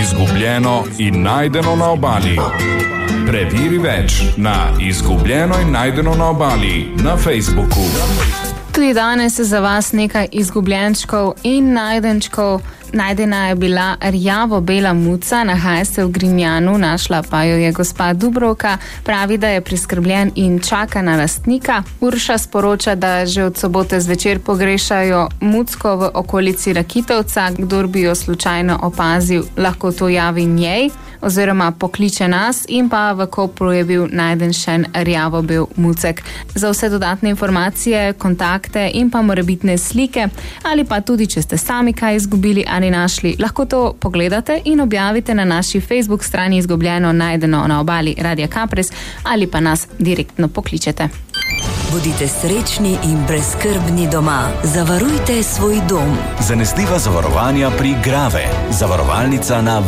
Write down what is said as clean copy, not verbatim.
izgubljeno in najdeno na obali. Preveri več na Izgubljeno in najdeno na obali na Facebooku. Tudi danes je za vas nekaj izgubljenčkov in najdenčkov. Najdena je bila rjavo-bela muca, nahaja se v Grinjanu, našla pa jo je gospa Dubrovka, pravi, da je priskrbljen in čaka na lastnika. Urša sporoča, da že od sobote zvečer pogrešajo mucko v okolici Rakitovca. Kdor bi jo slučajno opazil, lahko to javi njej oziroma pokliče nas, in pa v Kopru je bil najden še rjavo-bel mucek. Za vse dodatne informacije, kontakte in pa morebitne slike ali pa tudi, če ste sami kaj izgubili ali našli, lahko to pogledate in objavite na naši Facebook strani Izgubljeno najdeno na obali Radia Kapres ali pa nas direktno pokličete. Bodite srečni in brezskrbni doma. Zavarujte svoj dom. Zanesljiva zavarovanja pri Grave. Zavarovalnica na